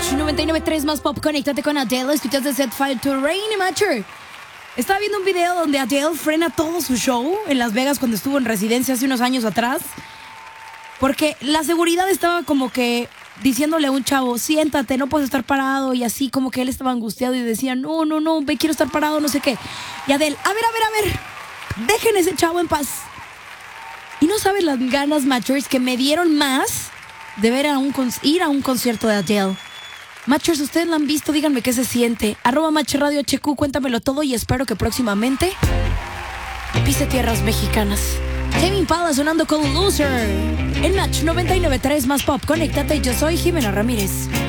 Match 99.3 más pop. Conéctate con Adele. Escuchaste Set Fire to Rain y Matcher. Estaba viendo un video donde Adele frena todo su show en Las Vegas cuando estuvo en residencia hace unos años atrás. Porque la seguridad estaba como que diciéndole a un chavo, siéntate, no puedes estar parado. Y así como que él estaba angustiado y decía, no, quiero estar parado, no sé qué. Y Adele, a ver, dejen a ese chavo en paz. Y no sabes las ganas, Matchers, que me dieron más de ver ir a un concierto de Adele. Matchers, ustedes la han visto, díganme qué se siente. @MatchRadio HQ, cuéntamelo todo y espero que próximamente pise tierras mexicanas. Tame Impala sonando con Loser. En Match 99.3 más pop, conéctate, yo soy Jimena Ramírez.